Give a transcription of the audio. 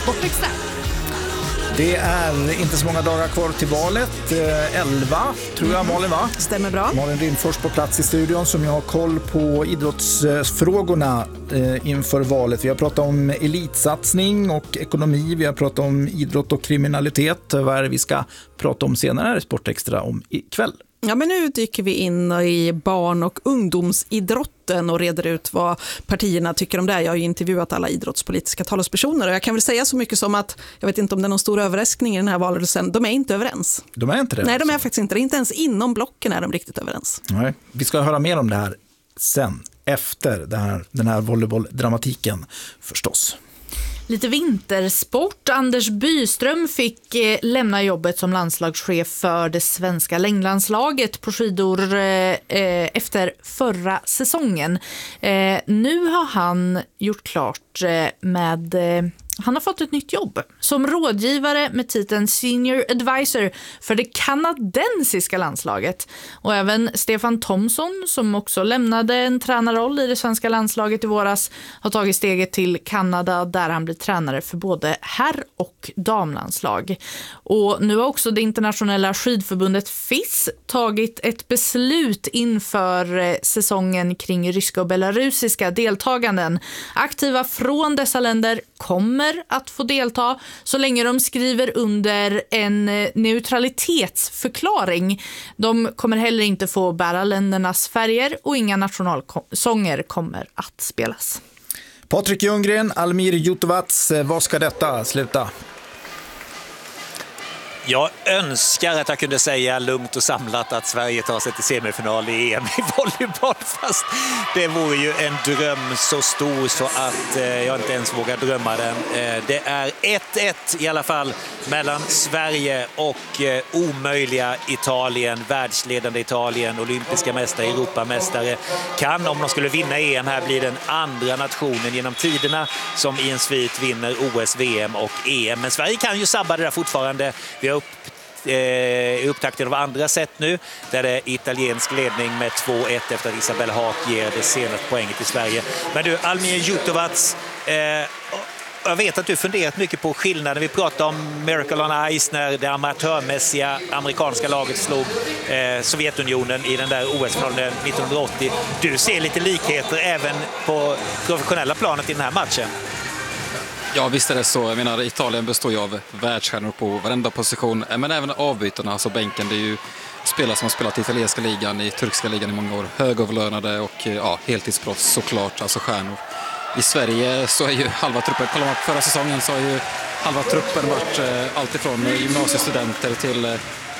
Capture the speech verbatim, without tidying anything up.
Sportextra. Det är inte så många dagar kvar till valet. elva tror jag, Malin, va? Stämmer bra. Malin Rindfors på plats i studion som jag har koll på idrottsfrågorna inför valet. Vi har pratat om elitsatsning och ekonomi. Vi har pratat om idrott och kriminalitet. Vad är det vi ska prata om senare här i Sportextra om ikväll? Ja, men nu dyker vi in i barn- och ungdomsidrotten och reder ut vad partierna tycker om det. Jag har ju intervjuat alla idrottspolitiska talespersoner och jag kan väl säga så mycket som att jag vet inte om det är någon stor överraskning i den här valrörelsen. De är inte överens. De är inte det? Nej, de är faktiskt inte det. Inte ens inom blocken är de riktigt överens. Nej. Vi ska höra mer om det här sen, efter det här, den här volleybolldramatiken förstås. Lite vintersport. Anders Byström fick eh, lämna jobbet som landslagschef för det svenska längdlandslaget på skidor eh, efter förra säsongen. Eh, nu har han gjort klart eh, med... Eh, Han har fått ett nytt jobb som rådgivare med titeln Senior Advisor för det kanadensiska landslaget. Och även Stefan Thomsson, som också lämnade en tränarroll i det svenska landslaget i våras, har tagit steget till Kanada där han blir tränare för både herr- och damlandslag. Och nu har också det internationella skidförbundet F I S tagit ett beslut inför säsongen kring ryska och belarusiska deltaganden. Aktiva från dessa länder kommer att få delta så länge de skriver under en neutralitetsförklaring. De kommer heller inte få bära ländernas färger och inga nationalsånger kommer att spelas. Patrik Ljunggren, Almir Jutovac, vad ska detta sluta? Jag önskar att jag kunde säga lugnt och samlat att Sverige tar sig till semifinal i E M i volleyboll, fast det vore ju en dröm så stor så att eh, jag inte ens vågar drömma den. Eh, det är ett ett i alla fall mellan Sverige och eh, omöjliga Italien, världsledande Italien, olympiska mästare, Europamästare. Kan, om de skulle vinna E M här, bli den andra nationen genom tiderna som i en svit vinner O S, V M och E M. Men Sverige kan ju sabba det där fortfarande. Vi har upp, eh, upptakten av andra sätt nu där det är italiensk ledning med två ett efter att Isabella Haak ger det senaste poänget till Sverige. Men du, Almir Jutovac, eh, jag vet att du funderat mycket på skillnaden. Vi pratade om Miracle on Ice när det amatörmässiga amerikanska laget slog eh, Sovjetunionen i den där O S-finalen nittonhundraåttio. Du ser lite likheter även på professionella planet i den här matchen. Ja, visst är det så. Jag menar, Italien består ju av världsstjärnor på varenda position, men även avbytarna, alltså bänken. Det är ju spelare som har spelat i italienska ligan, i turkiska ligan i många år. Högavlönade och ja, heltidsproffs såklart, alltså stjärnor. I Sverige så är ju halva truppen, kollar man på förra säsongen så har ju halva truppen varit eh, allt ifrån gymnasiestudenter till